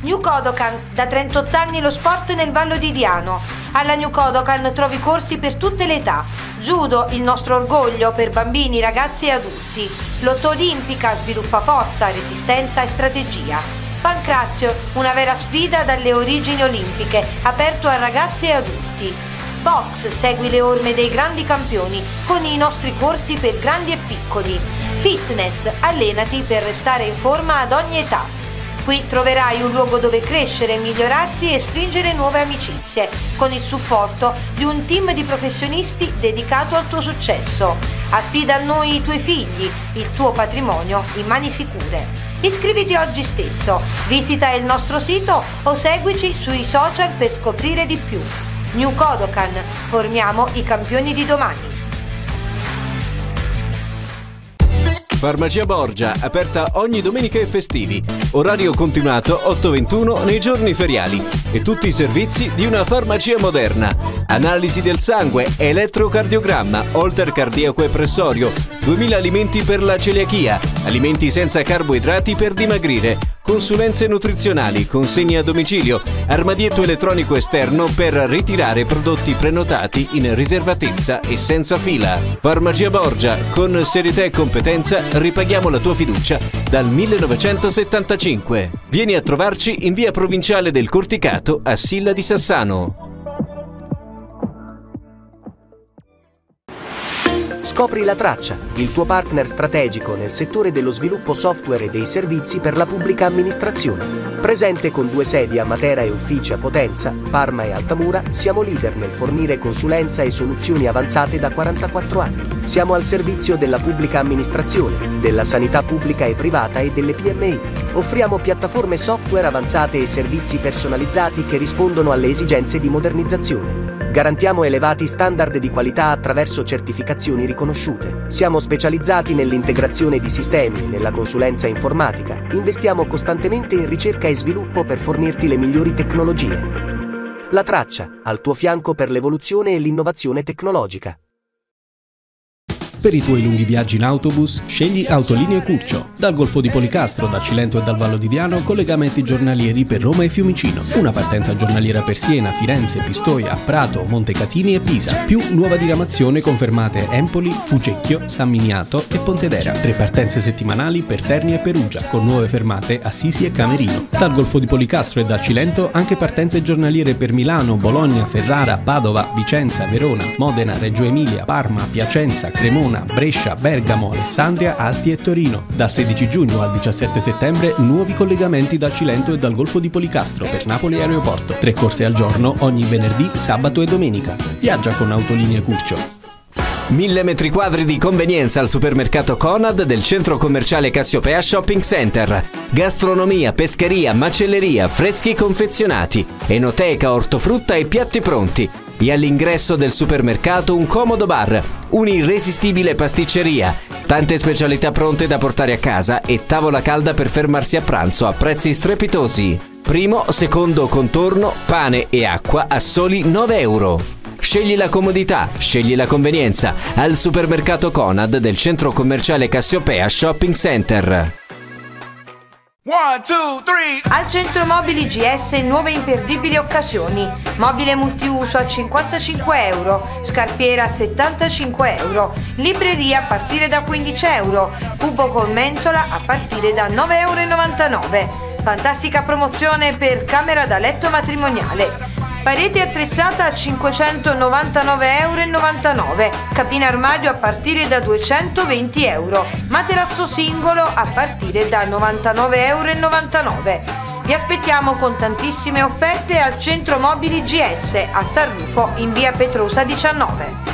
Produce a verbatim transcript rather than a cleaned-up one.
New Kodokan, da trentotto anni lo sport nel Vallo di Diano. Alla New Kodokan trovi corsi per tutte le età. Judo, il nostro orgoglio per bambini, ragazzi e adulti. Lotta olimpica, sviluppa forza, resistenza e strategia. Pancrazio, una vera sfida dalle origini olimpiche, aperto a ragazzi e adulti. Box, segui le orme dei grandi campioni con i nostri corsi per grandi e piccoli. Fitness, allenati per restare in forma ad ogni età. Qui troverai un luogo dove crescere, migliorarti e stringere nuove amicizie, con il supporto di un team di professionisti dedicato al tuo successo. Affida a noi i tuoi figli, il tuo patrimonio in mani sicure. Iscriviti oggi stesso, visita il nostro sito o seguici sui social per scoprire di più. New Kodokan, formiamo i campioni di domani. Farmacia Borgia, aperta ogni domenica e festivi. Orario continuato otto ventuno nei giorni feriali e tutti i servizi di una farmacia moderna. Analisi del sangue, elettrocardiogramma, holter cardiaco e pressorio, duemila alimenti per la celiachia, alimenti senza carboidrati per dimagrire, consulenze nutrizionali, consegne a domicilio, armadietto elettronico esterno per ritirare prodotti prenotati in riservatezza e senza fila. Farmacia Borgia, con serietà e competenza ripaghiamo la tua fiducia dal millenovecentosettantacinque. Vieni a trovarci in via Provinciale del Corticato a Silla di Sassano. Scopri La Traccia, il tuo partner strategico nel settore dello sviluppo software e dei servizi per la pubblica amministrazione. Presente con due sedi a Matera e uffici a Potenza, Parma e Altamura, siamo leader nel fornire consulenza e soluzioni avanzate da quarantaquattro anni. Siamo al servizio della pubblica amministrazione, della sanità pubblica e privata e delle P M I. Offriamo piattaforme software avanzate e servizi personalizzati che rispondono alle esigenze di modernizzazione. Garantiamo elevati standard di qualità attraverso certificazioni riconosciute. Siamo specializzati nell'integrazione di sistemi, nella consulenza informatica. Investiamo costantemente in ricerca e sviluppo per fornirti le migliori tecnologie. La Traccia, al tuo fianco per l'evoluzione e l'innovazione tecnologica. Per i tuoi lunghi viaggi in autobus, scegli Autolinee Curcio. Dal Golfo di Policastro, da Cilento e dal Vallo di Diano, collegamenti giornalieri per Roma e Fiumicino. Una partenza giornaliera per Siena, Firenze, Pistoia, Prato, Montecatini e Pisa. Più nuova diramazione confermate Empoli, Fucecchio, San Miniato e Pontedera. Tre partenze settimanali per Terni e Perugia, con nuove fermate a Sisi e Camerino. Dal Golfo di Policastro e da Cilento anche partenze giornaliere per Milano, Bologna, Ferrara, Padova, Vicenza, Verona, Modena, Reggio Emilia, Parma, Piacenza, Cremona, Brescia, Bergamo, Alessandria, Asti e Torino. Dal sedici giugno al diciassette settembre nuovi collegamenti da Cilento e dal Golfo di Policastro per Napoli e Aeroporto. Tre corse al giorno ogni venerdì, sabato e domenica. Viaggia con Autolinee Curcio. Mille metri quadri di convenienza al supermercato Conad del centro commerciale Cassiopea Shopping Center. Gastronomia, pescheria, macelleria, freschi confezionati, enoteca, ortofrutta e piatti pronti. E all'ingresso del supermercato un comodo bar, un'irresistibile pasticceria, tante specialità pronte da portare a casa e tavola calda per fermarsi a pranzo a prezzi strepitosi. Primo, secondo contorno, pane e acqua a soli nove euro. Scegli la comodità, scegli la convenienza al supermercato Conad del centro commerciale Cassiopea Shopping Center. One, two, three. Al Centro Mobili G S nuove imperdibili occasioni. Mobile multiuso a cinquantacinque euro, scarpiera a settantacinque euro, libreria a partire da quindici euro, cubo con mensola a partire da nove e novantanove euro. Fantastica promozione per camera da letto matrimoniale. Parete attrezzata a cinquecentonovantanove e novantanove euro, cabina armadio a partire da duecentoventi euro, materasso singolo a partire da novantanove e novantanove euro. Vi aspettiamo con tantissime offerte al Centro Mobili G S a San Rufo in via Petrosa diciannove.